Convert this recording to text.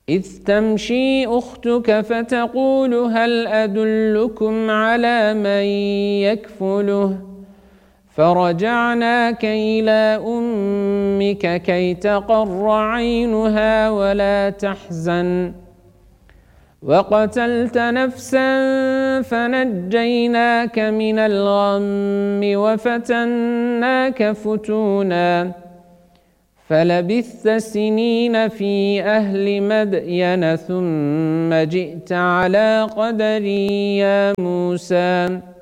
إذ تمشي أختك فتقول هل أدلكم على من يكفله فرجعناك إلى أمك كي تقر عينها ولا تحزن وقتلت نفسا فنجيناك من الغم وفتناك فتونا فلبثت سنين في أهل مدين ثم جئت على قدري يا موسى